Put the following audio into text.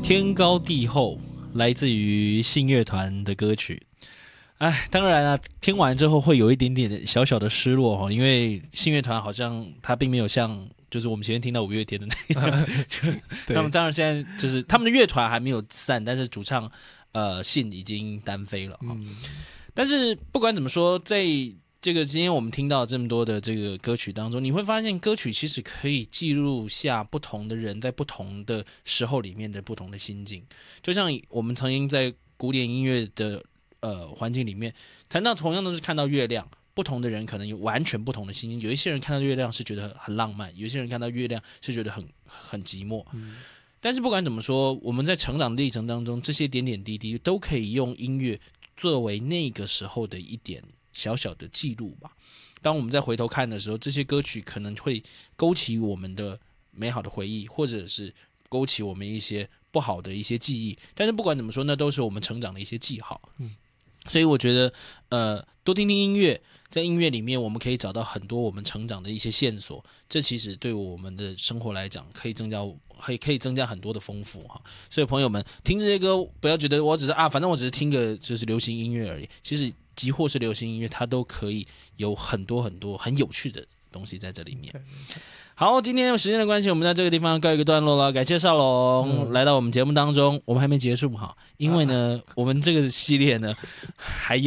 天高地厚，来自于信乐团的歌曲。哎，当然啊，听完之后会有一点点小小的失落哈，因为信乐团好像他并没有像就是我们前面听到五月天的那他们当然现在就是他们的乐团还没有散，但是主唱信已经单飞了哈。但是不管怎么说，在这个今天我们听到这么多的这个歌曲当中，你会发现歌曲其实可以记录下不同的人在不同的时候里面的不同的心境。就像我们曾经在古典音乐的环境里面谈到同样都是看到月亮，不同的人可能有完全不同的心境。有一些人看到月亮是觉得很浪漫，有一些人看到月亮是觉得很寂寞。但是不管怎么说，我们在成长的历程当中，这些点点滴滴都可以用音乐作为那个时候的一点小小的记录吧。当我们再回头看的时候，这些歌曲可能会勾起我们的美好的回忆，或者是勾起我们一些不好的一些记忆。但是不管怎么说，那都是我们成长的一些记号。所以我觉得多听听音乐，在音乐里面我们可以找到很多我们成长的一些线索，这其实对我们的生活来讲可以增加很多的丰富哈。所以朋友们听这些歌，不要觉得我只是反正我只是听个就是流行音乐而已，其实即或是流行音乐，它都可以有很多很多很有趣的东西在这里面。好，今天有时间的关系，我们在这个地方告一个段落了。感谢少龙来到我们节目当中，我们还没结束哈，因为呢，我们这个系列呢还有。